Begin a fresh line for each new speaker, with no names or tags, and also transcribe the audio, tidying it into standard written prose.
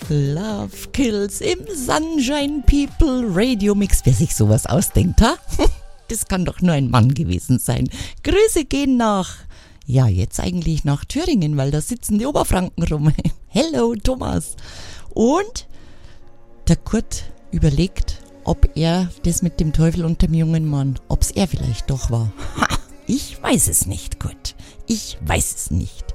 Love Kills im Sunshine People Radio Mix. Wer sich sowas ausdenkt, ha? Das kann doch nur ein Mann gewesen sein. Grüße gehen nach, ja, jetzt eigentlich nach Thüringen, weil da sitzen die Oberfranken rum. Hello, Thomas. Und der Kurt überlegt, ob er das mit dem Teufel und dem jungen Mann, ob es er vielleicht doch war. Ha, ich weiß es nicht, Kurt. Ich weiß es nicht.